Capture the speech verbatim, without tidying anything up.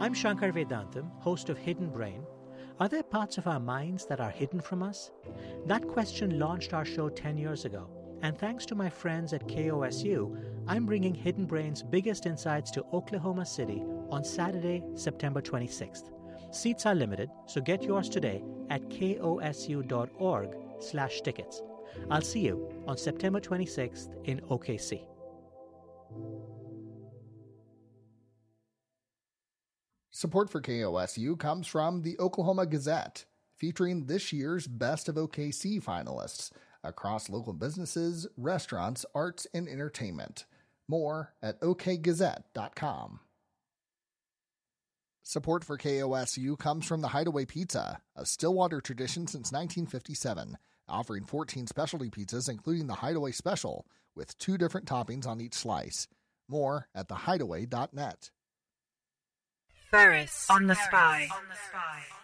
I'm Shankar Vedantam, host of Hidden Brain. Are there parts of our minds that are hidden from us? That question launched our show ten years ago. And thanks to my friends at K O S U, I'm bringing Hidden Brain's biggest insights to Oklahoma City on Saturday, September twenty-sixth. Seats are limited, so get yours today at kosu.org slash tickets. I'll see you on September twenty-sixth in O K C. Support for K O S U comes from the Oklahoma Gazette, featuring this year's Best of O K C finalists across local businesses, restaurants, arts, and entertainment. More at o k gazette dot com. Support for K O S U comes from the Hideaway Pizza, a Stillwater tradition since nineteen fifty-seven, offering fourteen specialty pizzas including the Hideaway Special, with two different toppings on each slice. More at the hideaway dot net. Ferris on the Spy. On the Spy.